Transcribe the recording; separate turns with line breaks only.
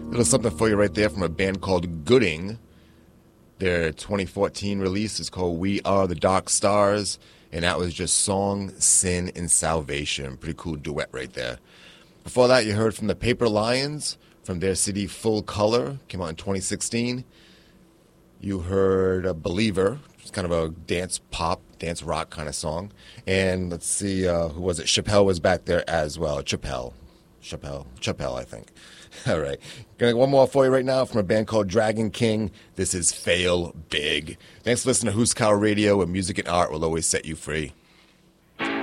Little something for you right there from a band called Gooding. Their 2014 release is called We Are the Dark Stars, and that was just Song, Sin, and Salvation. Pretty cool duet right there. Before that, you heard from the Paper Lions from their CD Full Color, came out in 2016. You heard a Believer, it's kind of a dance pop, dance rock kind of song. And let's see, who was it? Chappelle was back there as well. Chappelle, I think. All right. Gonna get one more for you right now from a band called Dragon King. This is Fail Big. Thanks for listening to Who's Cow Radio, where music and art will always set you free.